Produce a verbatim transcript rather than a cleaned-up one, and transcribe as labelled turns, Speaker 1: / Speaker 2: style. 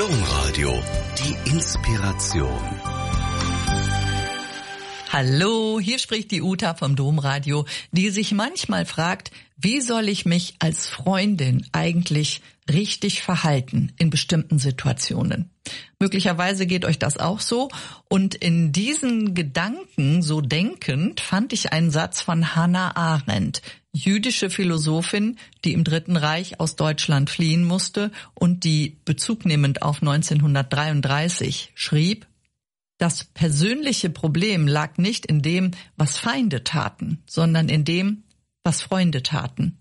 Speaker 1: Domradio, die Inspiration.
Speaker 2: Hallo, hier spricht die Uta vom Domradio, die sich manchmal fragt, wie soll ich mich als Freundin eigentlich richtig verhalten in bestimmten Situationen? Möglicherweise geht euch das auch so. Und in diesen Gedanken, so denkend, fand ich einen Satz von Hannah Arendt, jüdische Philosophin, die im Dritten Reich aus Deutschland fliehen musste und die, bezugnehmend auf neunzehnhundertdreiunddreißig, schrieb: Das persönliche Problem lag nicht in dem, was Feinde taten, sondern in dem, was Freunde taten.